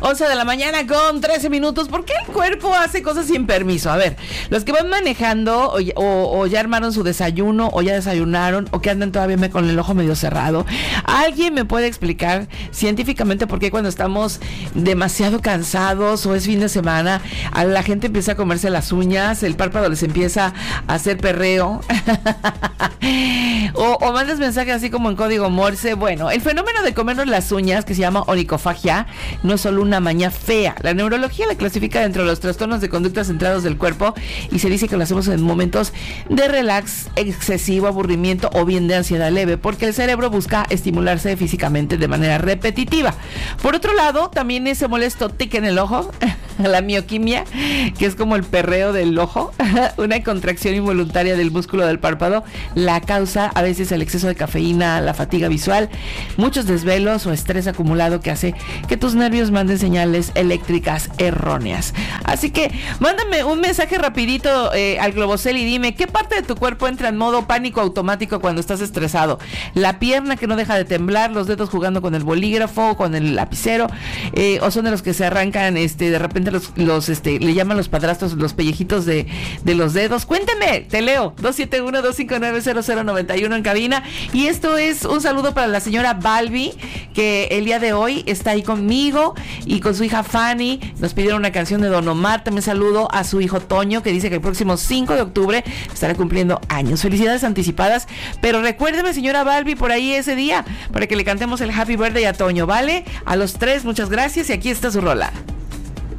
11 de la mañana con 13 minutos. ¿Por qué el cuerpo hace cosas sin permiso? A ver, los que van manejando o ya armaron su desayuno o ya desayunaron o que andan todavía con el ojo medio cerrado, ¿alguien me puede explicar científicamente por qué cuando estamos demasiado cansados o es fin de semana, a la gente empieza a comerse las uñas, el párpado les empieza a hacer perreo o mandas mensajes así como en código Morse? Bueno, el fenómeno de comernos las uñas, que se llama onicofagia, no es solo una maña fea. La neurología la clasifica dentro de los trastornos de conducta centrados del cuerpo y se dice que lo hacemos en momentos de relax excesivo, aburrimiento o bien de ansiedad leve, porque el cerebro busca estimularse físicamente de manera repetitiva. Por otro lado, también ese molesto tic en el ojo, la mioquimia, que es como el perreo del ojo, una contracción involuntaria del músculo del párpado, la causa a veces el exceso de cafeína, la fatiga visual, muchos desvelos o estrés acumulado que hace que tus nervios manden señales eléctricas erróneas. Así que mándame un mensaje rapidito al Globocel y dime qué parte de tu cuerpo entra en modo pánico automático cuando estás estresado. La pierna que no deja de temblar, los dedos jugando con el bolígrafo, con el lapicero, o son de los que se arrancan de repente le llaman los padrastros los pellejitos de los dedos. Cuénteme, te leo 271-259-0091 en cabina. Y esto es un saludo para la señora Balbi, que el día de hoy está ahí conmigo y con su hija Fanny. Nos pidieron una canción de Don Omar. También saludo a su hijo Toño, que dice que el próximo 5 de octubre estará cumpliendo años. Felicidades anticipadas, pero recuérdeme, señora Balbi, por ahí ese día para que le cantemos el Happy Birthday a Toño, ¿vale? A los tres, muchas gracias y aquí está su rola.